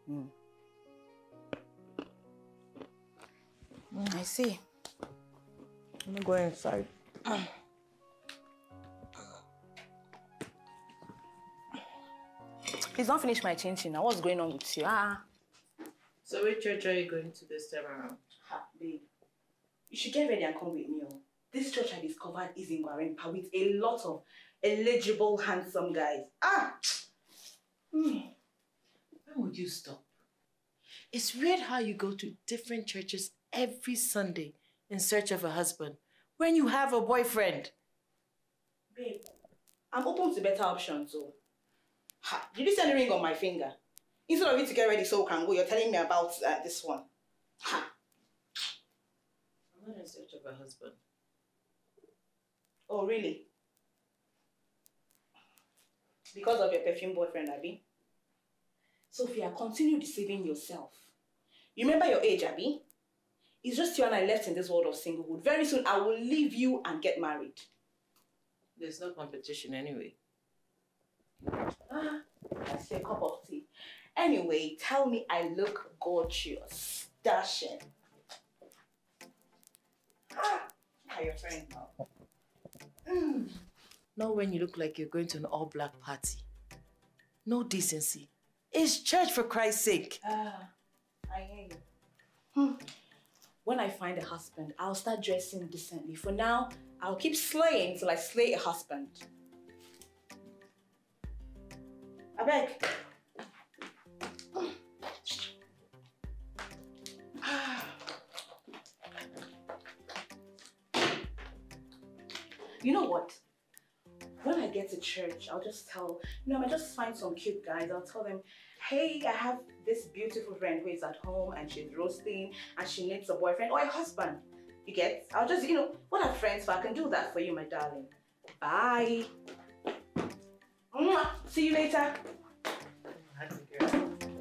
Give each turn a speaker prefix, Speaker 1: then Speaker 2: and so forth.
Speaker 1: I see.
Speaker 2: Let me go inside.
Speaker 1: Please don't finish my chin-chin now. What's going on with you?
Speaker 2: So which church are you going to this time around?
Speaker 1: Babe, you should get ready and come with me. This church I discovered is in Gwarinpa with a lot of eligible, handsome guys.
Speaker 2: When would you stop? It's weird how you go to different churches every Sunday in search of a husband when you have a boyfriend.
Speaker 1: Babe, I'm open to better options, so. Did you send a ring on my finger? Instead of you to get ready so we can go, you're telling me about this one.
Speaker 2: I'm not in search of a husband.
Speaker 1: Oh, really? Because of your perfume boyfriend, Abby? Sophia, continue deceiving yourself. You remember your age, Abby? It's just you and I left in this world of singlehood. Very soon, I will leave you and get married.
Speaker 2: There's no competition anyway.
Speaker 1: That's your cup of tea. Anyway, tell me I look gorgeous. Dashing. How your friend now?
Speaker 2: Not when you look like you're going to an all-black party. No decency. It's church, for Christ's sake.
Speaker 1: I hear you. When I find a husband, I'll start dressing decently. For now, I'll keep slaying till I slay a husband. I beg. You know what? When I get to church, I'll just tell, I might just find some cute guys. I'll tell them, hey, I have this beautiful friend who is at home and she's roasting and she needs a boyfriend or a husband. You get? I'll just, what are friends for? I can do that for you, my darling. Bye. See you later.